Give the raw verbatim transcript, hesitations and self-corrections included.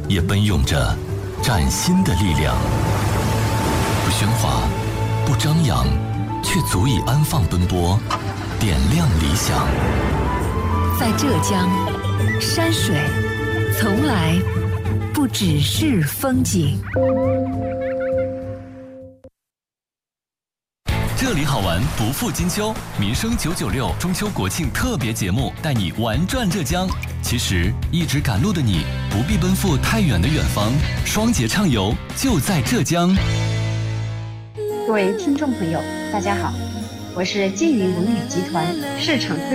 也奔涌着崭新的力量。不喧哗，不张扬，却足以安放奔波，点亮理想。 在浙江，山水从来不只是风景。 这里好玩不负金秋，民生九九六中秋国庆特别节目带你玩转浙江。其实一直赶路的你不必奔赴太远的远方，双节畅游就在浙江。 各位听众朋友，大家好，我是金云文旅集团市场推